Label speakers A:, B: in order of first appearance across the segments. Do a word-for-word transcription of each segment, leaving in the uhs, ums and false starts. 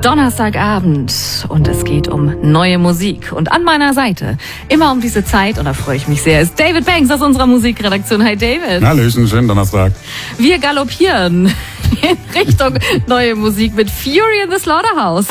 A: Donnerstagabend und es geht um neue Musik. Und an meiner Seite, immer um diese Zeit, und da freue ich mich sehr, ist David Banks aus unserer Musikredaktion. Hi David.
B: Hallöchen, schönen Donnerstag.
A: Wir galoppieren in Richtung neue Musik mit Fury in the Slaughterhouse.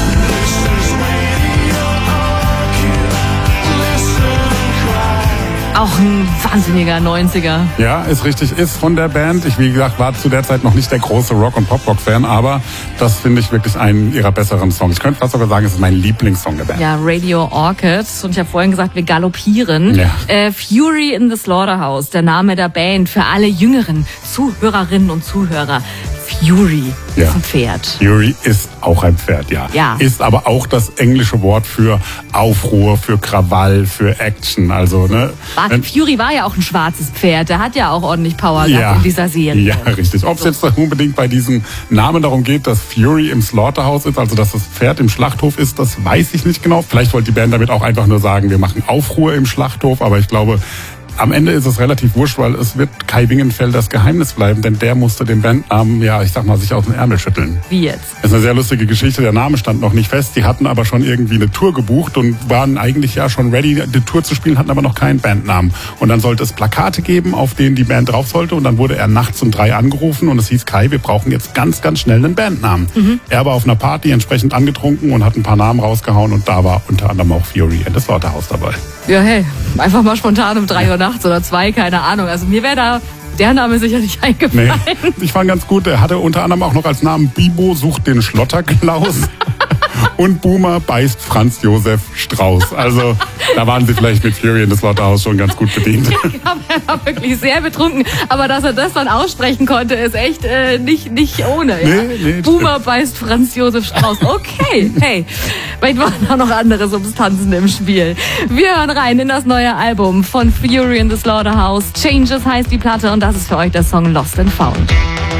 A: Auch ein wahnsinniger neunziger.
B: Ja, ist richtig, ist von der Band. Ich, wie gesagt, war zu der Zeit noch nicht der große Rock- und Pop-Rock-Fan, aber das finde ich wirklich einen ihrer besseren Songs. Ich könnte fast sogar sagen, es ist mein Lieblingssong der Band.
A: Ja, Radio Orchid. Und ich habe vorhin gesagt, wir galoppieren.
B: Ja.
A: Äh, Fury in the Slaughterhouse, der Name der Band für alle jüngeren Zuhörerinnen und Zuhörer. Fury
B: Ja.
A: ist ein Pferd.
B: Fury ist auch ein Pferd, ja.
A: Ja.
B: Ist aber auch das englische Wort für Aufruhr, für Krawall, für Action. Also, ne?
A: War,
B: wenn-
A: Fury war ja auch ein schwarzes Pferd. Der hat ja auch ordentlich Power
B: Ja.
A: gehabt in dieser Serie.
B: Ja, richtig. Ob es jetzt unbedingt bei diesem Namen darum geht, dass Fury im Slaughterhouse ist, also dass das Pferd im Schlachthof ist, das weiß ich nicht genau. Vielleicht wollte die Band damit auch einfach nur sagen, wir machen Aufruhr im Schlachthof, aber ich glaube, am Ende ist es relativ wurscht, weil es wird Kai Wingenfeld das Geheimnis bleiben, denn der musste den Bandnamen, ja, ich sag mal, sich aus dem Ärmel schütteln.
A: Wie jetzt?
B: Das ist eine sehr lustige Geschichte, der Name stand noch nicht fest. Die hatten aber schon irgendwie eine Tour gebucht und waren eigentlich ja schon ready, die Tour zu spielen, hatten aber noch keinen Bandnamen. Und dann sollte es Plakate geben, auf denen die Band drauf sollte, und dann wurde er nachts um drei angerufen und es hieß, Kai, wir brauchen jetzt ganz, ganz schnell einen Bandnamen. Mhm. Er war auf einer Party entsprechend angetrunken und hat ein paar Namen rausgehauen und da war unter anderem auch Fury in the Slaughterhouse dabei.
A: Ja, hey, einfach mal spontan um drei Uhr nachts oder zwei, keine Ahnung. Also mir wäre da der Name sicher nicht eingefallen.
B: Nee, ich fand ganz gut, er hatte unter anderem auch noch als Namen Bibo sucht den Schlotterklaus. Und Boomer beißt Franz Josef Strauß. Also da waren sie vielleicht mit Fury in the Slaughterhouse schon ganz gut bedient.
A: Ja, ich glaube, er war wirklich sehr betrunken. Aber dass er das dann aussprechen konnte, ist echt äh, nicht, nicht ohne. Ja?
B: Nee, nee,
A: Boomer beißt Franz Josef Strauß. Okay, hey, vielleicht waren auch noch andere Substanzen im Spiel. Wir hören rein in das neue Album von Fury in the Slaughterhouse. Changes heißt die Platte und das ist für euch der Song Lost and Found.